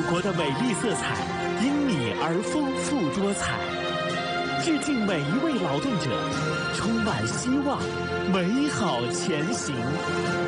国的美丽色彩因你而丰富多彩。致敬每一位劳动者，充满希望，美好前行。